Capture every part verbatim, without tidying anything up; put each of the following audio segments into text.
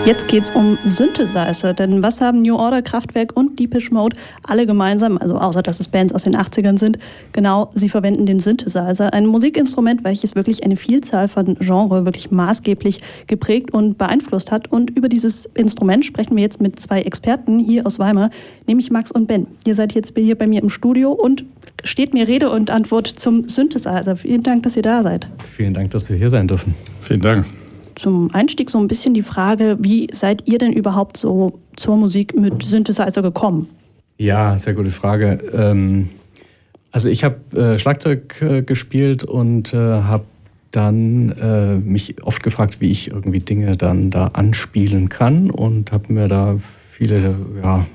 Jetzt geht's um Synthesizer, denn was haben New Order, Kraftwerk und Depeche Mode alle gemeinsam, also außer dass es Bands aus den achtzigern sind? Genau, sie verwenden den Synthesizer, ein Musikinstrument, welches wirklich eine Vielzahl von Genres wirklich maßgeblich geprägt und beeinflusst hat. Und über dieses Instrument sprechen wir jetzt mit zwei Experten hier aus Weimar, nämlich Max und Ben. Ihr seid jetzt hier bei mir im Studio und steht mir Rede und Antwort zum Synthesizer. Vielen Dank, dass ihr da seid. Vielen Dank, dass wir hier sein dürfen. Vielen Dank. Zum Einstieg so ein bisschen die Frage, wie seid ihr denn überhaupt so zur Musik mit Synthesizer gekommen? Ja, sehr gute Frage. Ähm, also ich habe äh, Schlagzeug äh, gespielt und äh, habe dann äh, mich oft gefragt, wie ich irgendwie Dinge dann da anspielen kann und habe mir da viele ja,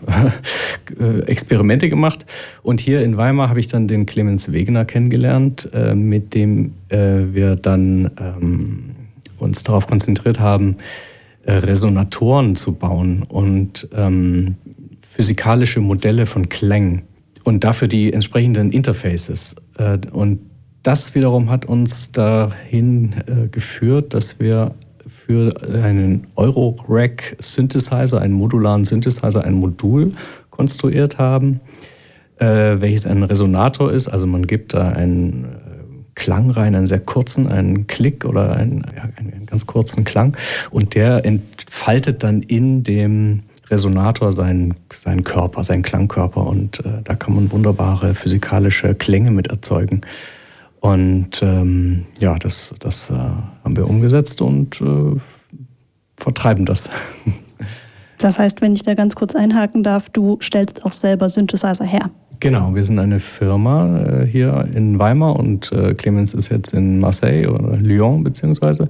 Experimente gemacht. Und hier in Weimar habe ich dann den Clemens Wegener kennengelernt, äh, mit dem äh, wir dann ähm, uns darauf konzentriert haben, äh, Resonatoren zu bauen und ähm, physikalische Modelle von Klängen und dafür die entsprechenden Interfaces. Äh, und das wiederum hat uns dahin äh, geführt, dass wir für einen Eurorack-Synthesizer, einen modularen Synthesizer, ein Modul konstruiert haben, äh, welches ein Resonator ist. Also man gibt da einen Klang rein, einen sehr kurzen, einen Klick oder einen, ja, einen ganz kurzen Klang. Und der entfaltet dann in dem Resonator seinen, seinen Körper, seinen Klangkörper. Und äh, da kann man wunderbare physikalische Klänge mit erzeugen. Und ähm, ja, das, das äh, haben wir umgesetzt und äh, vertreiben das. Das heißt, wenn ich da ganz kurz einhaken darf, du stellst auch selber Synthesizer her. Genau, wir sind eine Firma äh, hier in Weimar und äh, Clemens ist jetzt in Marseille oder Lyon beziehungsweise.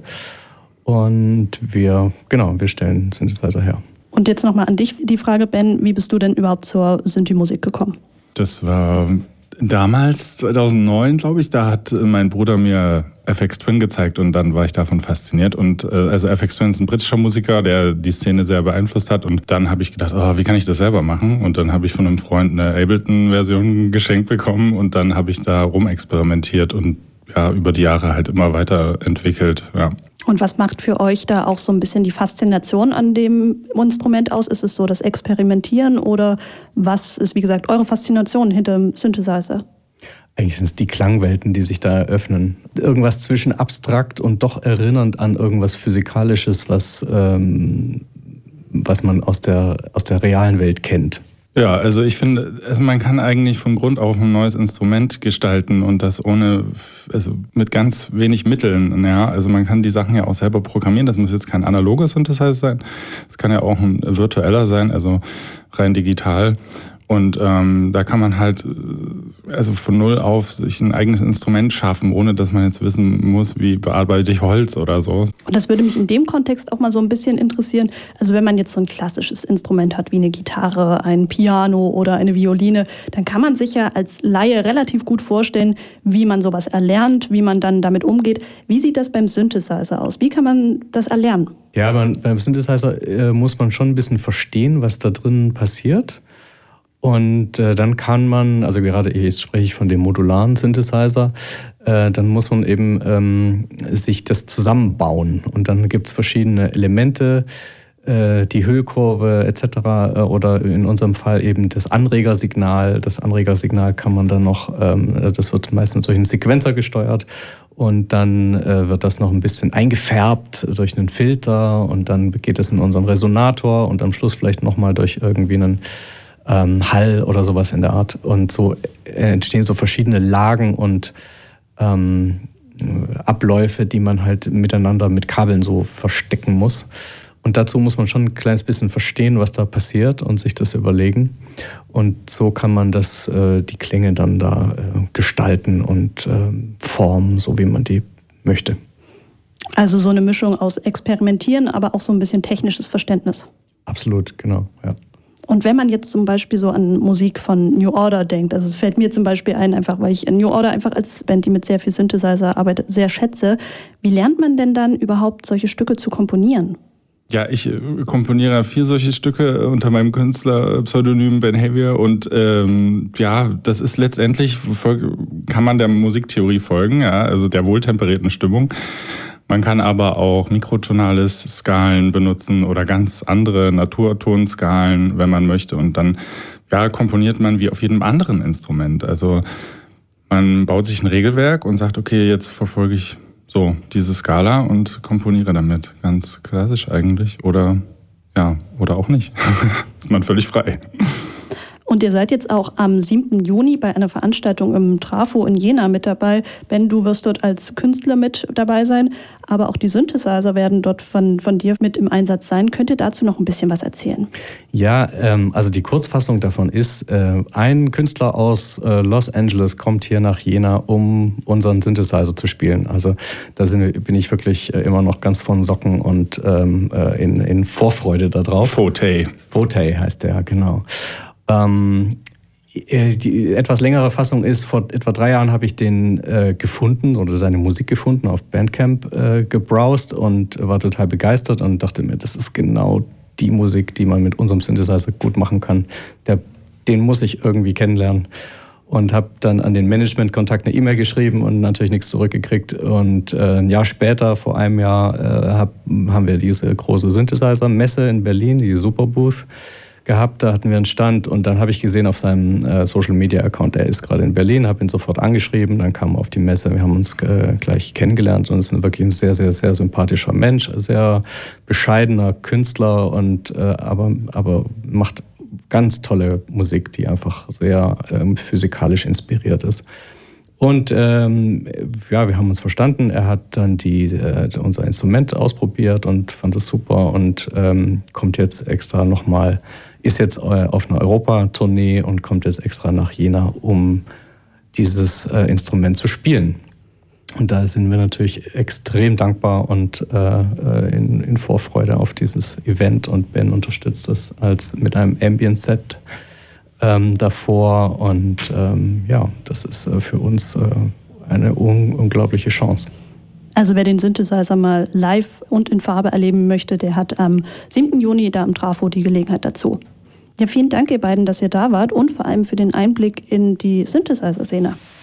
Und wir, genau, wir stellen Synthesizer her. Und jetzt nochmal an dich die Frage, Ben, wie bist du denn überhaupt zur Synthi-Musik gekommen? Das war damals, zweitausendneun, glaube ich, da hat mein Bruder mir F X Twin gezeigt und dann war ich davon fasziniert. Und äh, also F X Twin ist ein britischer Musiker, der die Szene sehr beeinflusst hat. Und dann habe ich gedacht, oh, wie kann ich das selber machen? Und dann habe ich von einem Freund eine Ableton-Version geschenkt bekommen und dann habe ich da rumexperimentiert und ja, über die Jahre halt immer weiterentwickelt. Ja. Und was macht für euch da auch so ein bisschen die Faszination an dem Instrument aus? Ist es so das Experimentieren oder was ist, wie gesagt, eure Faszination hinter dem Synthesizer? Eigentlich sind es die Klangwelten, die sich da eröffnen. Irgendwas zwischen abstrakt und doch erinnernd an irgendwas Physikalisches, was, ähm, was man aus der, aus der realen Welt kennt. Ja, also ich finde, also man kann eigentlich von Grund auf ein neues Instrument gestalten und das ohne, also mit ganz wenig Mitteln. Ja, also man kann die Sachen ja auch selber programmieren. Das muss jetzt kein analoger Synthesizer sein. Es kann ja auch ein virtueller sein, also rein digital. Und ähm, da kann man halt also von null auf sich ein eigenes Instrument schaffen, ohne dass man jetzt wissen muss, wie bearbeite ich Holz oder so. Und das würde mich in dem Kontext auch mal so ein bisschen interessieren. Also wenn man jetzt so ein klassisches Instrument hat, wie eine Gitarre, ein Piano oder eine Violine, dann kann man sich ja als Laie relativ gut vorstellen, wie man sowas erlernt, wie man dann damit umgeht. Wie sieht das beim Synthesizer aus? Wie kann man das erlernen? Ja, man, beim Synthesizer äh, muss man schon ein bisschen verstehen, was da drin passiert. Und äh, dann kann man, also gerade jetzt spreche ich von dem modularen Synthesizer, äh, dann muss man eben ähm, sich das zusammenbauen. Und dann gibt es verschiedene Elemente, äh, die Hüllkurve et cetera. Äh, oder in unserem Fall eben das Anregersignal. Das Anregersignal kann man dann noch, ähm, das wird meistens durch einen Sequenzer gesteuert. Und dann äh, wird das noch ein bisschen eingefärbt durch einen Filter. Und dann geht es in unseren Resonator und am Schluss vielleicht nochmal durch irgendwie einen Ähm, Hall oder sowas in der Art. Und so entstehen so verschiedene Lagen und ähm, Abläufe, die man halt miteinander mit Kabeln so verstecken muss. Und dazu muss man schon ein kleines bisschen verstehen, was da passiert und sich das überlegen. Und so kann man das, äh, die Klänge dann da äh, gestalten und äh, formen, so wie man die möchte. Also so eine Mischung aus Experimentieren, aber auch so ein bisschen technisches Verständnis. Absolut, genau, ja. Und wenn man jetzt zum Beispiel so an Musik von New Order denkt, also es fällt mir zum Beispiel ein, einfach weil ich New Order einfach als Band, die mit sehr viel Synthesizer arbeitet, sehr schätze. Wie lernt man denn dann überhaupt solche Stücke zu komponieren? Ja, ich äh, komponiere vier solche Stücke unter meinem Künstlerpseudonym Ben Havier und ähm, ja, das ist letztendlich, kann man der Musiktheorie folgen, ja, also der wohltemperierten Stimmung. Man kann aber auch mikrotonale Skalen benutzen oder ganz andere Naturtonskalen, wenn man möchte. Und dann ja, komponiert man wie auf jedem anderen Instrument. Also man baut sich ein Regelwerk und sagt, okay, jetzt verfolge ich so diese Skala und komponiere damit. Ganz klassisch eigentlich. Oder ja, oder auch nicht. Ist man völlig frei. Und ihr seid jetzt auch am siebten Juni bei einer Veranstaltung im Trafo in Jena mit dabei. Ben, du wirst dort als Künstler mit dabei sein, aber auch die Synthesizer werden dort von, von dir mit im Einsatz sein. Könnt ihr dazu noch ein bisschen was erzählen? Ja, ähm, also die Kurzfassung davon ist, äh, ein Künstler aus äh, Los Angeles kommt hier nach Jena, um unseren Synthesizer zu spielen. Also da sind, bin ich wirklich äh, immer noch ganz von Socken und ähm, äh, in, in Vorfreude darauf. Fotei. Fotei heißt der, genau. Ähm, die etwas längere Fassung ist, vor etwa drei Jahren habe ich den äh, gefunden oder seine Musik gefunden, auf Bandcamp äh, gebrowst und war total begeistert und dachte mir, das ist genau die Musik, die man mit unserem Synthesizer gut machen kann. Der, den muss ich irgendwie kennenlernen. Und habe dann an den Management-Kontakt eine E-Mail geschrieben und natürlich nichts zurückgekriegt. Und äh, ein Jahr später, vor einem Jahr, äh, hab, haben wir diese große Synthesizer-Messe in Berlin, die Superbooth, gehabt, da hatten wir einen Stand und dann habe ich gesehen auf seinem äh, Social-Media-Account, er ist gerade in Berlin, habe ihn sofort angeschrieben, dann kam er auf die Messe, wir haben uns äh, gleich kennengelernt und ist wirklich ein sehr, sehr, sehr sympathischer Mensch, sehr bescheidener Künstler und äh, aber, aber macht ganz tolle Musik, die einfach sehr ähm, physikalisch inspiriert ist. Und ähm, ja, wir haben uns verstanden. Er hat dann die, äh, unser Instrument ausprobiert und fand es super und ähm, kommt jetzt extra nochmal, ist jetzt äh, auf einer Europa-Tournee und kommt jetzt extra nach Jena, um dieses äh, Instrument zu spielen. Und da sind wir natürlich extrem dankbar und äh, in, in Vorfreude auf dieses Event. Und Ben unterstützt das als mit einem Ambient-Set Ähm, davor und ähm, ja, das ist äh, für uns äh, eine un- unglaubliche Chance. Also wer den Synthesizer mal live und in Farbe erleben möchte, der hat am siebten Juni da im Trafo die Gelegenheit dazu. Ja, vielen Dank ihr beiden, dass ihr da wart und vor allem für den Einblick in die Synthesizer-Szene.